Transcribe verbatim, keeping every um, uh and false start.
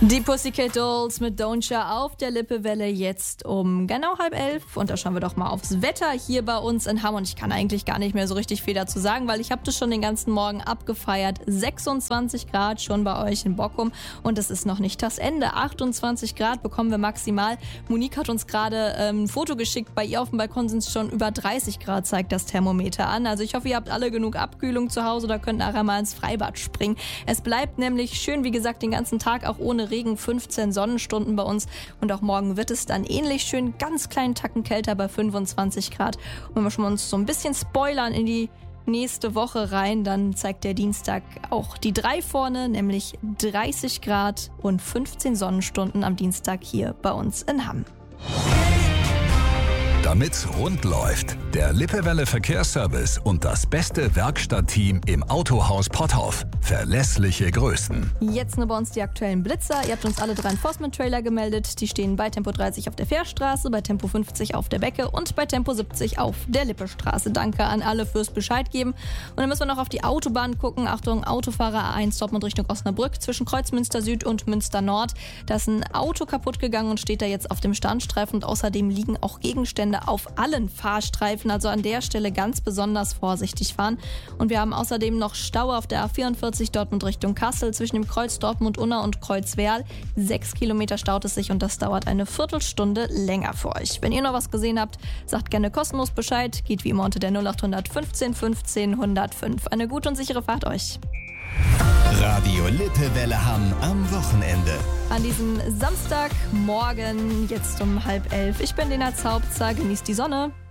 Die Pussycat Dolls mit Don't Ya auf der Lippewelle jetzt um genau halb elf. Und da schauen wir doch mal aufs Wetter hier bei uns in Hamm. Und ich kann eigentlich gar nicht mehr so richtig viel dazu sagen, weil ich habe das schon den ganzen Morgen abgefeiert. sechsundzwanzig Grad schon bei euch in Bockum. Und es ist noch nicht das Ende. achtundzwanzig Grad bekommen wir maximal. Monique hat uns gerade ähm, ein Foto geschickt. Bei ihr auf dem Balkon sind es schon über dreißig Grad, zeigt das Thermometer an. Also ich hoffe, ihr habt alle genug Abkühlung zu Hause oder könnt nachher mal ins Freibad springen. Es bleibt nämlich schön, wie gesagt, den ganzen Tag auch ohne Regen, fünfzehn Sonnenstunden bei uns und auch morgen wird es dann ähnlich schön, ganz kleinen Tacken kälter bei fünfundzwanzig Grad. Und wenn wir schon mal uns so ein bisschen spoilern in die nächste Woche rein, dann zeigt der Dienstag auch die drei vorne, nämlich dreißig Grad und fünfzehn Sonnenstunden am Dienstag hier bei uns in Hamm. Damit's rund läuft, der Lippewelle Verkehrsservice und das beste Werkstattteam im Autohaus Potthoff. Verlässliche Größen. Jetzt nur bei uns die aktuellen Blitzer. Ihr habt uns alle drei Enforcement-Trailer gemeldet. Die stehen bei Tempo dreißig auf der Fährstraße, bei Tempo fünfzig auf der Becke und bei Tempo siebzig auf der Lippestraße. Danke an alle fürs Bescheid geben. Und dann müssen wir noch auf die Autobahn gucken. Achtung, Autofahrer A eins Dortmund Richtung Osnabrück zwischen Kreuzmünster Süd und Münster Nord. Da ist ein Auto kaputt gegangen und steht da jetzt auf dem Standstreifen. Und außerdem liegen auch Gegenstände auf allen Fahrstreifen, also an der Stelle ganz besonders vorsichtig fahren. Und wir haben außerdem noch Stau auf der A vierundvierzig Dortmund Richtung Kassel zwischen dem Kreuz Dortmund-Unna und Kreuz-Werl. Sechs Kilometer staut es sich und das dauert eine Viertelstunde länger für euch. Wenn ihr noch was gesehen habt, sagt gerne kostenlos Bescheid. Geht wie immer unter der null acht hundert fünfzehn fünfzehn hundertfünf. Eine gute und sichere Fahrt euch. Radio Lippewelle Hamm am Wochenende. An diesem Samstagmorgen, jetzt um halb elf. Ich bin Lena Zaubzer, genießt die Sonne.